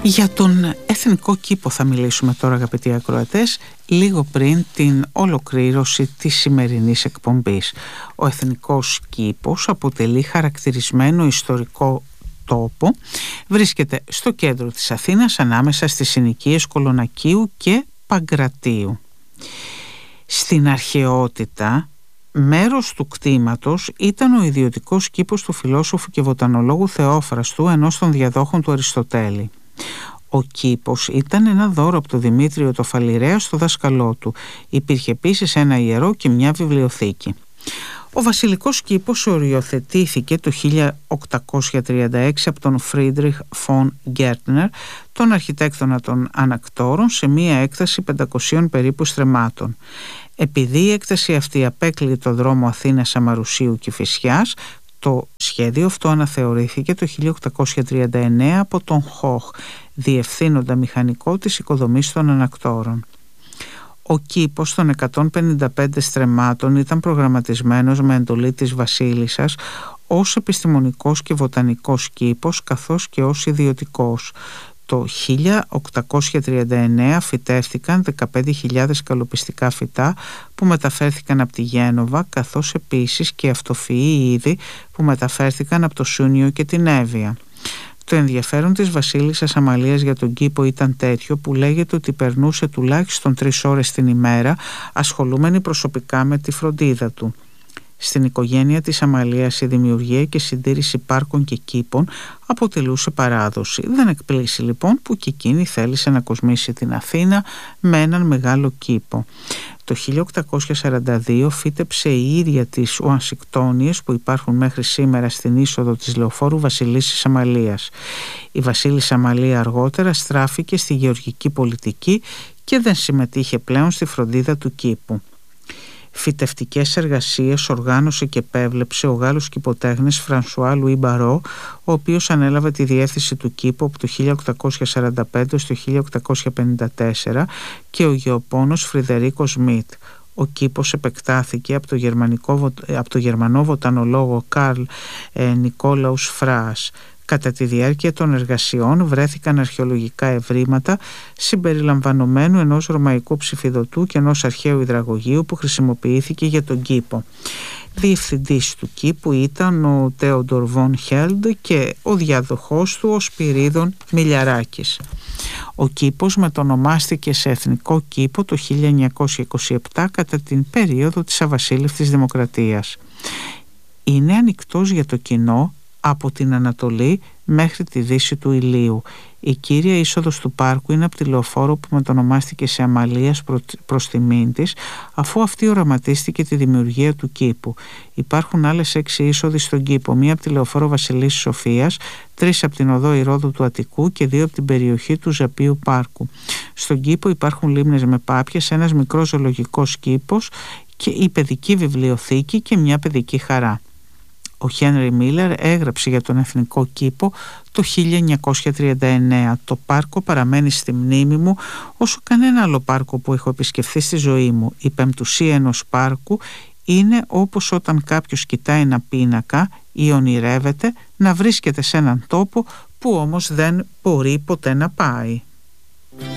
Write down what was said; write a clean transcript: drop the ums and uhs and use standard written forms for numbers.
Για τον εθνικό κήπο θα μιλήσουμε τώρα, αγαπητοί ακροατές, λίγο πριν την ολοκλήρωση της σημερινής εκπομπής. Ο εθνικός κήπος αποτελεί χαρακτηρισμένο ιστορικό τόπο, βρίσκεται στο κέντρο της Αθήνας ανάμεσα στις συνοικίες Κολονακίου και Παγκρατίου. Στην αρχαιότητα μέρος του κτήματος ήταν ο ιδιωτικός κήπος του φιλόσοφου και βοτανολόγου Θεόφραστου, ενός των διαδόχων του Αριστοτέλη. Ο κήπος ήταν ένα δώρο από τον Δημήτριο το Φαλιρέα στο δάσκαλό του. Υπήρχε επίσης ένα ιερό και μια βιβλιοθήκη. Ο βασιλικός κήπος οριοθετήθηκε το 1836 από τον Φρίντριχ φον Γκέρτνερ, τον αρχιτέκτονα των ανακτόρων, σε μια έκταση 500 περίπου στρεμμάτων. Επειδή η έκταση αυτή απέκλειε το δρόμο Αθήνας Αμαρουσίου Κηφισιάς, το σχέδιο αυτό αναθεωρήθηκε το 1839 από τον Χοχ, διευθύνοντα μηχανικό της οικοδομής των ανακτόρων. Ο κήπος των 155 στρεμμάτων ήταν προγραμματισμένος με εντολή της βασίλισσας ως επιστημονικός και βοτανικός κήπος, καθώς και ως ιδιωτικός. Το 1839 φυτεύτηκαν 15.000 καλοπιστικά φυτά που μεταφέρθηκαν από τη Γένοβα, καθώς επίσης και αυτοφυή είδη που μεταφέρθηκαν από το Σούνιο και την Εύβοια. Το ενδιαφέρον της βασίλισσας Αμαλίας για τον κήπο ήταν τέτοιο που λέγεται ότι περνούσε τουλάχιστον 3 ώρες την ημέρα ασχολούμενη προσωπικά με τη φροντίδα του. Στην οικογένεια της Αμαλίας η δημιουργία και συντήρηση πάρκων και κήπων αποτελούσε παράδοση. Δεν εκπλήσει λοιπόν που και εκείνη θέλησε να κοσμήσει την Αθήνα με έναν μεγάλο κήπο. Το 1842 φύτεψε η ίδια τις ουανσικτόνιες που υπάρχουν μέχρι σήμερα στην είσοδο της λεωφόρου Βασιλίσσης Αμαλίας. Η Βασίλισσα Αμαλία αργότερα στράφηκε στη γεωργική πολιτική και δεν συμμετείχε πλέον στη φροντίδα του κήπου. Φυτευτικές εργασίες οργάνωσε και επέβλεψε ο Γάλλος κηποτέχνης Φρανσουά Λουί Μπαρό, ο οποίος ανέλαβε τη διεύθυνση του κήπου από το 1845 στο 1854, και ο γεωπόνος Φριδερίκο Σμιτ. Ο κήπος επεκτάθηκε από το γερμανό βοτανολόγο Καρλ Νικόλαους Φράς. Κατά τη διάρκεια των εργασιών βρέθηκαν αρχαιολογικά ευρήματα συμπεριλαμβανομένου ενός ρωμαϊκού ψηφιδωτού και ενός αρχαίου υδραγωγείου που χρησιμοποιήθηκε για τον κήπο. Διευθυντής του κήπου ήταν ο Θέοντορ Βον Χέλντ και ο διαδοχός του ο Σπυρίδων Μιλιαράκης. Ο κήπος μετονομάστηκε σε εθνικό κήπο το 1927 κατά την περίοδο της αβασίλευτης δημοκρατίας. Είναι ανοιχτός για το κοινό από την Ανατολή μέχρι τη δύση του ηλίου. Η κύρια είσοδος του πάρκου είναι από τη λεωφόρο που μετονομάστηκε σε Αμαλίας προς τιμήν της, αφού αυτή οραματίστηκε τη δημιουργία του κήπου. Υπάρχουν άλλες 6 είσοδοι στον κήπο, μία από τη λεωφόρο Βασιλίσσης Σοφίας, 3 από την οδό Ηρόδου του Αττικού και 2 από την περιοχή του Ζαπίου Πάρκου. Στον κήπο υπάρχουν λίμνες με πάπιες, ένας μικρός ζωολογικός κήπος και η παιδική βιβλιοθήκη και μια παιδική χαρά. Ο Χένρι Μίλλερ έγραψε για τον εθνικό κήπο το 1939. Το πάρκο παραμένει στη μνήμη μου όσο κανένα άλλο πάρκο που έχω επισκεφθεί στη ζωή μου. Η πεμπτουσία ενός πάρκου είναι όπως όταν κάποιος κοιτάει ένα πίνακα ή ονειρεύεται να βρίσκεται σε έναν τόπο που όμως δεν μπορεί ποτέ να πάει.